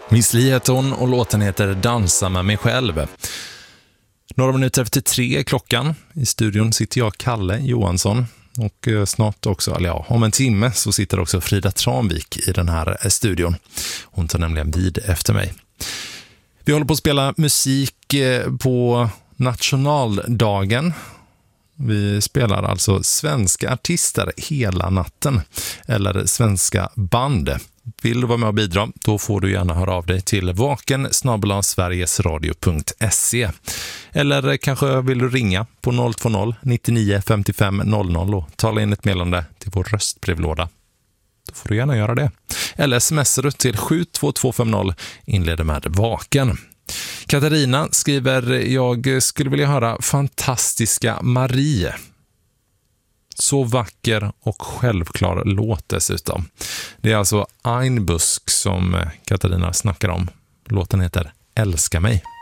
Miss Li heter hon och låten heter Dansa med mig själv. Några minuter efter 3 klockan. I studion sitter jag, Kalle Johansson. Och snart också, eller ja, om en timme så sitter också Frida Tranvik i den här studion. Hon tar nämligen vid efter mig. Vi håller på att spela musik på nationaldagen. Vi spelar alltså svenska artister hela natten. Eller svenska band. Vill du vara med och bidra, då får du gärna höra av dig till vaken@sverigesradio.se. Eller kanske vill du ringa på 020 99 55 00 och tala in ett meddelande till vår röstbrevlåda. Då får du gärna göra det. Eller smsar du till 72250, inleder med vaken. Katarina skriver, jag skulle vilja höra fantastiska Marie. Så vacker och självklar låt dessutom. Det är alltså Ein Busk som Katarina snackar om. Låten heter Älska mig.